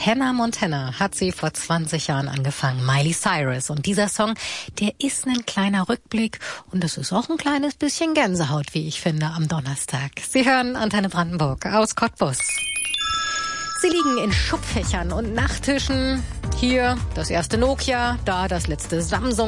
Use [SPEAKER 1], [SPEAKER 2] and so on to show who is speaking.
[SPEAKER 1] Hannah Montana hat sie vor 20 Jahren angefangen, Miley Cyrus. Und dieser Song, der ist ein kleiner Rückblick und es ist auch ein kleines bisschen Gänsehaut, wie ich finde, am Donnerstag. Sie hören Antenne Brandenburg aus Cottbus. Sie liegen in Schubfächern und Nachttischen. Hier das erste Nokia, da das letzte Samsung.